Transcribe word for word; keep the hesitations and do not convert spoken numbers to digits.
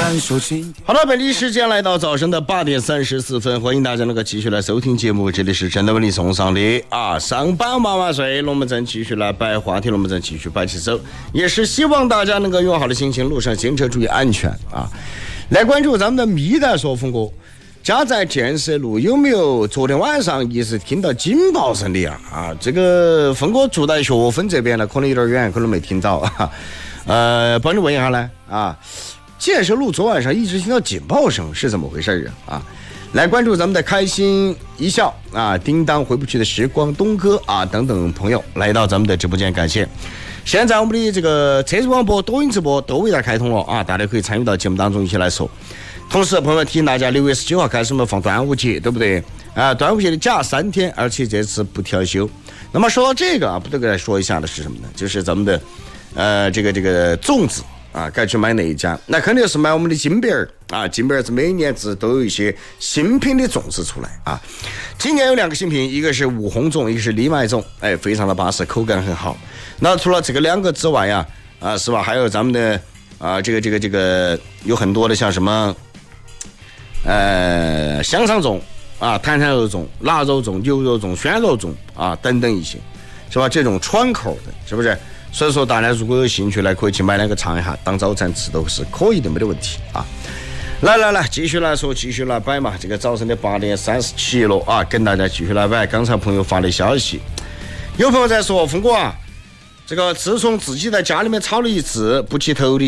好了，本地时间来到早上的八点三十四分，欢迎大家能够继续来收听节目，这里是真的为你送上的啊，上班妈妈睡，龙门阵继续来摆话题，龙门阵继续摆起走，也是希望大家能够有好的心情，路上行车注意安全啊。来关注咱们的米蛋说峰哥，家在建设路，有没有昨天晚上一直听到警报声的啊？啊，这个峰哥住在学分这边呢，可能有点远，可能没听到啊。呃，帮你问一下呢啊。建设路昨晚上一直听到警报声，是怎么回事啊？来关注咱们的开心一笑啊，叮当回不去的时光，东哥啊等等朋友来到咱们的直播间，感谢。现在我们的这个车子广播、抖音直播都为大家开通了啊，大家可以参与到节目当中一起来说。同时，朋友们提醒大家，六月十九号开始我们放端午节，对不对？啊，端午节的假三天，而且这次不调休。那么说到这个啊，不得给大家说一下的是什么呢？就是咱们的呃这个这个粽子。啊，该去买哪一家？那肯定是买我们的金贝儿啊！金贝儿是每年子都有一些新品的粽子出来啊。今年有两个新品，一个是五红粽，一个是藜麦粽，哎，非常的巴适，口感很好。那除了这个两个之外呀，啊，是吧？还有咱们的啊，这个这个这个有很多的像什么，呃，香肠粽啊，坛坛肉粽、腊肉粽、牛肉粽、鲜肉粽啊等等一些，是吧？这种川口的，是不是？所以说大家如果有兴趣来，可以去买两个尝一下，当早餐吃都是可以的，没得问题啊。来来来，继续来说，继续来摆嘛。这个早上的八点三十七了啊，跟大家继续来摆。刚才朋友发的消息，有朋友在说，峰哥啊，这个自从自己在家里面炒了一次不起头的